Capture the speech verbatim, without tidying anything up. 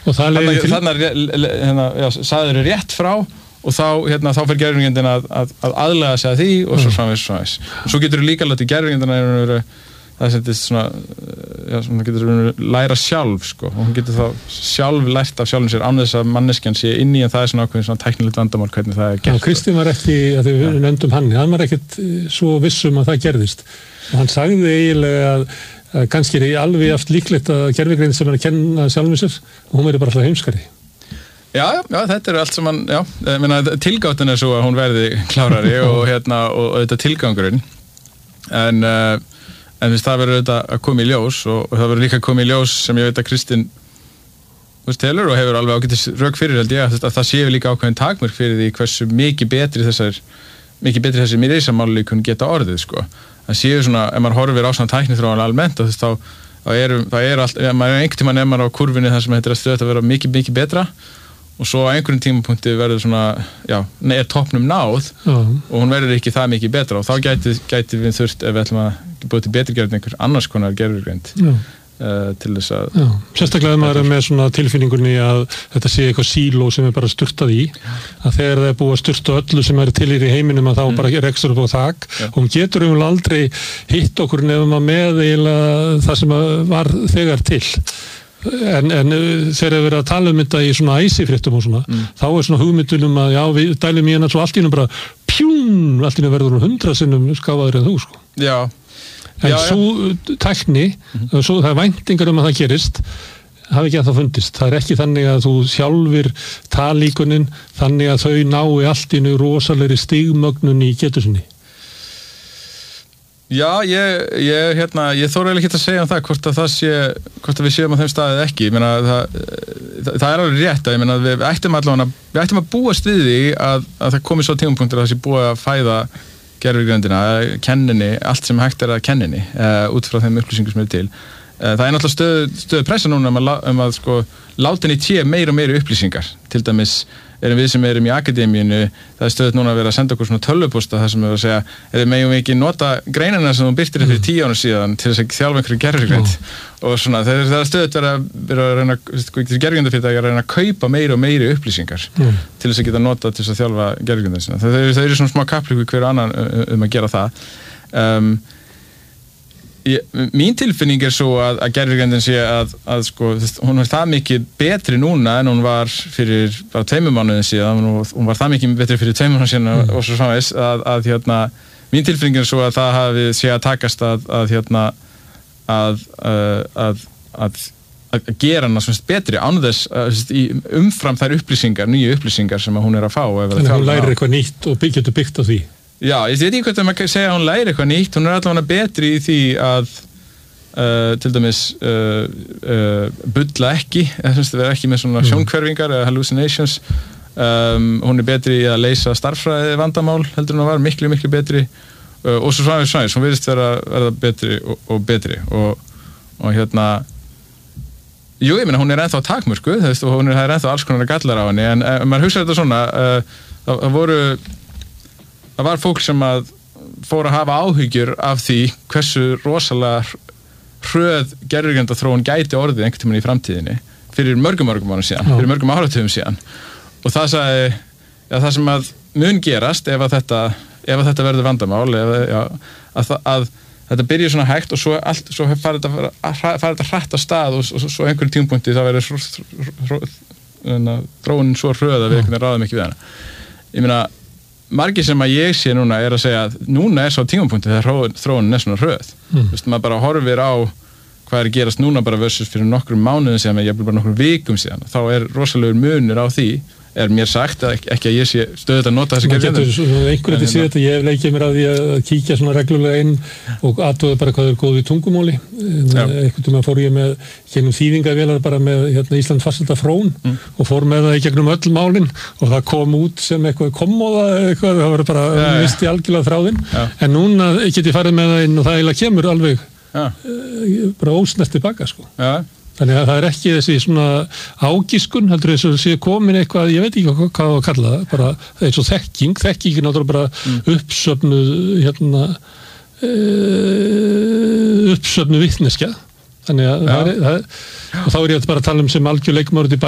Og það leiðir til þannig að hérna, já, sagður rétt frá og þá, hérna, þá fer gervigreindin að, að, að aðlaga sig að því og svo framvegis og framvegis. Og svo getur þú líka látið gervigrindina það setist svona, já, svona getur þú læra sjálf, sko, og hún getur þá sjálf lært af sjálfum sér án þess að manneskjan sé inn í, en það er svona ákveðin svona tæknilegt vandamál hvernig það er gert. Já, Kristinn var ekki, að þau nefndum hann, hann var ekkert svo vissum að það gerðist. Og hann sagði eiginlega að, að kannski er alveg aft líklegt að gervigreind sem er að kenna sjálfum sér og hún verður bara alltaf heimskari. Já, já, þetta er allt sem hann, já, ég meina, tilgáttin er svo að hún verði klárari og hérna, og, og þetta tilgangurinn. En, uh, en þess, það verður auðvitað að koma í ljós og, og það verður líka að koma í ljós sem ég veit að Kristinn telur og hefur alveg ágætis rök fyrir, held ég, að það séu líka ákveðin takmörk fyrir því hversu mikið betri þessar, mikið betri þessi mýrisamálíkun geta orðið, sko. Það séu svona, ef maður horfir á svona tækniþróun almennt, og þess, þá, þá er, það er allt, maður er einhvern tímann ef maður á kurvinni þar sem þetta er að stöðt að vera mikið, mikið betra, og svo á einhverjum tímapunkti verður svona, já, er toppnum náð uh-huh. og hún verður ekki það mikið betra og þá gæti, gæti við þurft ef við ætlum að búið til betri gerðin einhver annars konar gerðurgreind uh, til þess að... Já, sérstaklega ef maður er með svona tilfinningunni að þetta sé eitthvað síló sem er bara styrtað í, að þegar það er búið að styrta öllu sem er til í heiminum að þá mm. bara rekstur upp á þak ja. Og hún getur um aldrei hitt okkur nefnum að með eiginlega það sem var þegar til. En, en þegar við erum að tala um þetta í svona æsifréttum og svona, mm. þá er svona hugmyndunum að já, við dælum í hennar svo allt í hennar bara pjún, allt í hennar verður hundra sinnum skáfaður en þú, sko. Já. En já, svo tækni, mm-hmm. svo það er væntingar um að það gerist, hafi ekki að það fundist. Það er ekki þannig að þú sjálfir talíkunin, þannig að þau nái allt í hennu rosalegri stigmögnun í getur sinni. Já, ég, ég, hérna, ég þóra eiginlega ekki að segja um það hvort að það sé, hvort að við séum á þeim staðið ekki. Ég meina, það, það, það er alveg rétt að, ég meina, við ættum allavega, við ættum að búast við því að, að það komi svo tímapunktur að það sé búið að fæða gervigreindina, kenninni, allt sem hægt er að kenninni, uh, út frá þeim upplýsingum sem er til. Uh, það er náttúrulega stöð, stöð pressa núna um að, um að sko, láta henni té meira og meira upplýsingar, til dæmis erum við sem erum í akademíinu, það er stöðut núna að vera að senda okkur svona tölvupósta þar sem er að segja, eða megum við ekki nota greinina sem þú byrtir fyrir tíu ára síðan til þess að þjálfa einhverju gervigreind og svona, það er stöðut vera, vera að reyna, gervigrindafyrirtæki að reyna að kaupa meira og meira upplýsingar mm. til þess að geta nota til þess að þjálfa gervigrindin sinna. Það, það eru svona smá kappleikur hver annan um að gera það. Um, Ég, mín tilfinning er svo að, að gervigreindin sé að, að sko, hún er það mikið betri núna en hún var fyrir bara tveimur mánuðin síðan og hún var það mikið betri fyrir tveimur mánuðin síðan mm. og svo framvegis að, að hérna, mín tilfinning er svo að það hafi sé að takast að, að hérna að, að, að, að gera hana svona betri án þess að umfram þær upplýsingar, nýju upplýsingar sem hún er að fá. Þannig að hún lærir eitthvað nýtt og getur byggt á því. Já, ég veit ekki hvort að maður segja að hún læri eitthvað nýtt, hún er allavega betri í því að uh, til dæmis uh, uh, bulla ekki, eða vera ekki með svona sjónkverfingar eða hallucinations, um, hún er betri í að leysa starffræði vandamál, heldur hún að var miklu, miklu betri uh, og svo svona svona, hún virðist vera, vera betri og, og betri og, og hérna, jú, ég meina hún er ennþá takmörku, þú veist, og hún er, er ennþá alls konar gallar á henni, en uh, maður hugsa þetta svona, uh, það, það voru Það var fólk sem að fór að hafa áhyggjur af því hversu rosalega hröð gervigreindaþróun gæti orðið einhvern tímann í framtíðinni fyrir mörgum mörgum árum síðan, fyrir mörgum áratugum síðan. Og það sagði, já, það sem að mun gerast ef að þetta, ef að þetta verður vandamál, ef, já, að, að, að þetta byrja svona hægt og svo, allt, svo farið þetta, þetta hratt á stað og, og svo einhverjum tímapunkti þá verður þróunin svo hröð að við einhvern veginn ráðum ekki við hana. Ég meina, margir sem að ég sé núna er að segja að núna er svo tímapunkti þegar þróunin er svona hröð. Mm. Þú veist, maður bara horfir á hvað er að gerast núna bara versus fyrir nokkrum mánuðum síðan, ég bara nokkrum vikum síðan. Þá er rosalegur munur á því, er mér sagt, ekki að ég sé stöðugt að nota þessi gerðin. Einhverjum til sé þetta, ég hef leikið mér á því að kíkja svona reglulega inn og aðtöða bara hvað er góð við tungumóli. Einhvern tíma fór ég með gegnum þýðingavélar bara með hérna, Ísland fastselda frón mm. og fór með það í gegnum öll málin og það kom út sem eitthvað kommóða eitthvað, það var bara ja, misti ja. algjörlega þráðinn. Ja. En núna get ég farið með það inn og það eiginlega kemur alveg ja. bara ósnert tilbaka, sko. Ja. Þannig að það er ekki þessi svona ágiskun, heldur þess að sé komin eitthvað, ég veit ekki hvað, hvað að kalla það, bara eins og þekking, þekking er náttúrulega bara mm. uppsöfnuð, hérna, uh, uppsöfnuð vitneskja. Þannig að það er, það er, og þá er ég bara að tala um sem algjör leikmaður út í bæ